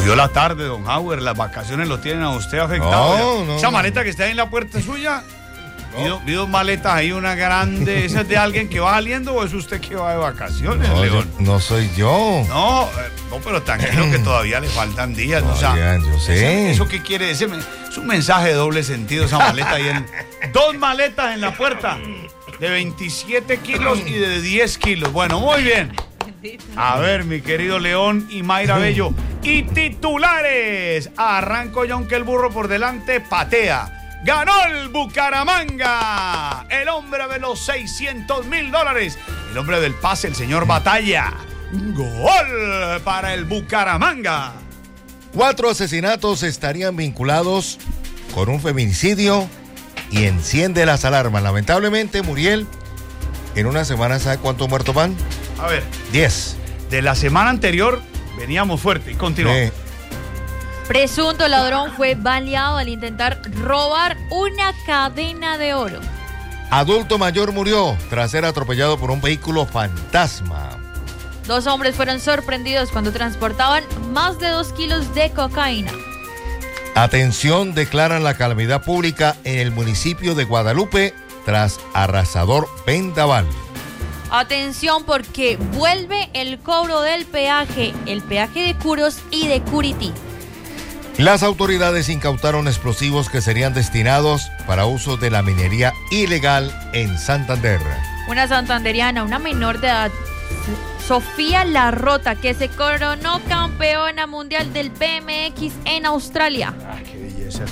cogió la tarde, don Howard. Las vacaciones lo tienen a usted afectado. No. Esa maleta que está ahí en la puerta es suya. Vi dos maletas ahí, una grande. ¿Esa es de alguien que va saliendo o es usted que va de vacaciones, León? No soy yo. No, pero tranquilo que todavía le faltan días. O sea, yo sé. ¿Eso qué quiere decir? Es un mensaje de doble sentido esa maleta ahí. Dos maletas en la puerta de 27 kilos y de 10 kilos. Bueno, muy bien. A ver, mi querido León y Mayra Bello. Y titulares. Arranco yo aunque el burro por delante patea. Ganó el Bucaramanga. El hombre de los $600,000. El hombre del pase, el señor Batalla. Gol para el Bucaramanga. 4 asesinatos estarían vinculados con un feminicidio y enciende las alarmas. Lamentablemente, Muriel, en una semana, ¿sabe cuántos muertos van? A ver. 10. De la semana anterior veníamos fuerte y continuamos. Presunto ladrón fue baleado al intentar robar una cadena de oro. Adulto mayor murió tras ser atropellado por un vehículo fantasma. 2 hombres fueron sorprendidos cuando transportaban más de 2 kilos de cocaína. Atención, declaran la calamidad pública en el municipio de Guadalupe tras arrasador vendaval. Atención porque vuelve el cobro del peaje, el peaje de Curos y de Curití. Las autoridades incautaron explosivos que serían destinados para uso de la minería ilegal en Santander. Una santanderiana, una menor de edad, Sofía Larrota, que se coronó campeona mundial del BMX en Australia. Qué belleza.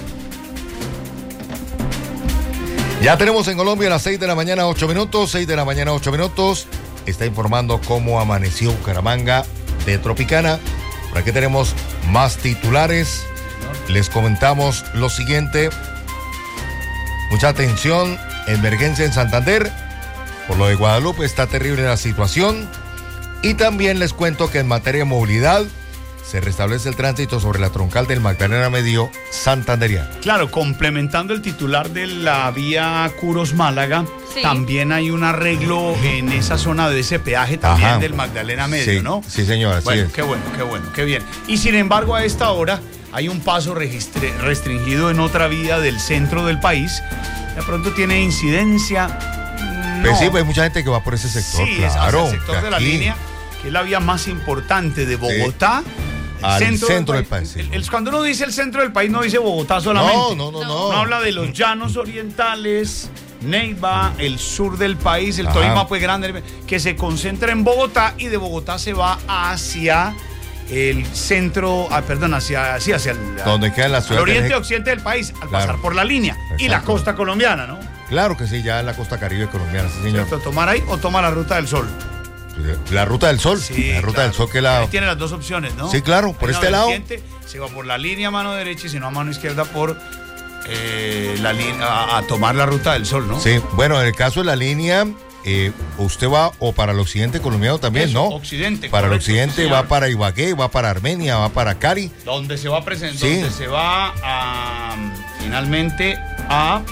Ya tenemos en Colombia a las 6 de la mañana, 8 minutos. 6 de la mañana, 8 minutos. Está informando cómo amaneció Bucaramanga de Tropicana. Por aquí tenemos más titulares. Les comentamos lo siguiente. Mucha atención, emergencia en Santander. Por lo de Guadalupe está terrible la situación. Y también les cuento que en materia de movilidad se restablece el tránsito sobre la troncal del Magdalena Medio santanderiano. Claro, complementando el titular de la vía Curos-Málaga, sí. También hay un arreglo en esa zona de ese peaje también del Magdalena Medio, sí, ¿no? Sí, señora. Bueno, sí. qué bueno, qué bien. Y sin embargo, a esta hora hay un paso restringido en otra vía del centro del país. De pronto tiene incidencia. No. Pues sí, pues hay mucha gente que va por ese sector. Sí, claro, es el sector de la línea, que es la vía más importante de Bogotá. Sí. Al centro del país. Cuando uno dice el centro del país, no dice Bogotá solamente. No. No habla de los llanos orientales, Neiva, el sur del país, el Tolima pues grande, que se concentra en Bogotá y de Bogotá se va hacia el centro, hacia el donde queda la ciudad el oriente occidente del país, al pasar por la línea. Exacto. Y la costa colombiana, ¿no? Claro que sí, ya en la costa caribe colombiana, sí, señor. ¿Cierto? ¿Tomar ahí o toma la ruta del sol? La ruta del sol. Sí, la ruta del sol que la... Ahí tiene las dos opciones, ¿no? Sí, claro, por este lado. Se va por la línea a mano derecha y si no a mano izquierda por la línea a tomar la ruta del sol, ¿no? Sí, bueno, en el caso de la línea, usted va o para el occidente colombiano también, eso, ¿no? Occidente. Para correcto, el occidente sí, va para Ibagué, va para Armenia, va para Cari. Donde se va a presentar, sí. Donde se va finalmente a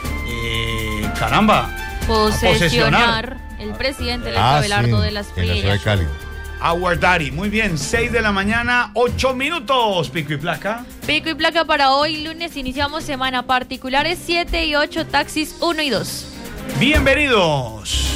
posesionar el presidente del Abelardo de las Ferias. Our Daddy. Muy bien, 6 de la mañana, 8 minutos. Pico y placa. Pico y placa para hoy, lunes, iniciamos semana. Particulares 7 y 8, taxis 1 y 2. Bienvenidos.